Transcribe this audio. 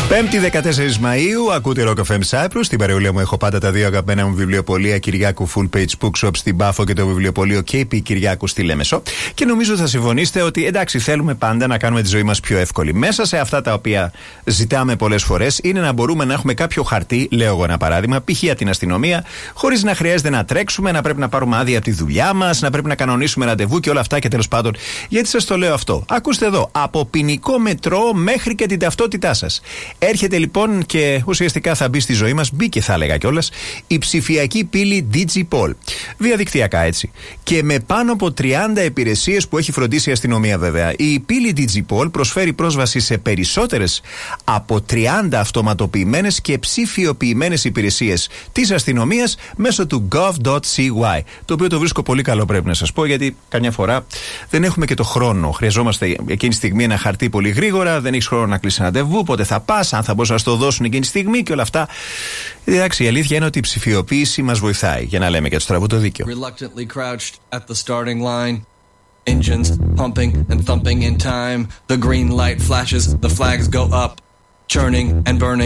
Πέμπτη 14 Μαΐου, ακούτε Rock FM Cyprus. Στην παρεούλα μου έχω πάντα τα δύο αγαπημένα μου βιβλιοπωλεία Κυριάκου Full Page Bookshop στην Πάφο και το βιβλιοπωλείο KP Κυριάκου στη Λέμεσο. Και νομίζω θα συμφωνήσετε ότι εντάξει, θέλουμε πάντα να κάνουμε τη ζωή μας πιο εύκολη. Μέσα σε αυτά τα οποία ζητάμε πολλές φορές είναι να μπορούμε να έχουμε κάποιο χαρτί, λέω εγώ ένα παράδειγμα, π.χ. από την αστυνομία, χωρίς να χρειάζεται να τρέξουμε, να πρέπει να πάρουμε άδεια από τη δουλειά μας, να πρέπει να κανονίσουμε ραντεβού και όλα αυτά και τέλος πάντων. Γιατί σας το λέω αυτό? Ακούστε εδώ, από ποινικό μετρό μέχρι και την ταυτότητά σας. Έρχεται λοιπόν και ουσιαστικά θα μπει στη ζωή μας, μπήκε θα έλεγα κιόλας, η ψηφιακή πύλη DigiPol. Διαδικτυακά έτσι. Και με πάνω από 30 υπηρεσίες που έχει φροντίσει η αστυνομία βέβαια. Η πύλη DigiPol προσφέρει πρόσβαση σε περισσότερες από 30 αυτοματοποιημένες και ψηφιοποιημένες υπηρεσίες της αστυνομίας μέσω του gov.cy. Το οποίο το βρίσκω πολύ καλό, πρέπει να σας πω, γιατί καμιά φορά δεν έχουμε και το χρόνο. Χρειαζόμαστε εκείνη τη στιγμή ένα χαρτί πολύ γρήγορα, δεν έχεις χρόνο να κλείσεις ραντεβού, πότε θα πας, αν θα μπορούσαν να στο δώσουν εκείνη τη στιγμή και όλα αυτά. Εντάξει, η αλήθεια είναι ότι η ψηφιοποίηση μας βοηθάει, για να λέμε και το στραβού το δίκιο. Reluctantly crouched at the starting line. Engines pumping and thumping in time. The green light flashes, the flags go up. Churning and burning.